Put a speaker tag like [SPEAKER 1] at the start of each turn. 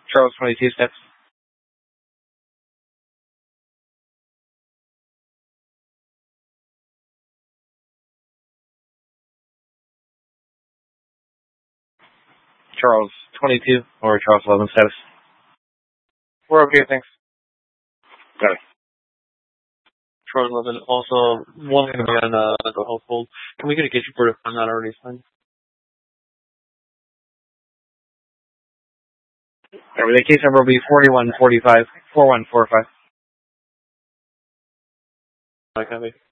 [SPEAKER 1] Charles 22 steps. Charles 22 or Charles 11 steps.
[SPEAKER 2] We're okay, thanks.
[SPEAKER 1] Got it.
[SPEAKER 2] Charles 11. Also, one thing on mental health hold. Can we get a case report if I'm not already signed?
[SPEAKER 1] The case number will be 4145. 4145.
[SPEAKER 2] I copy.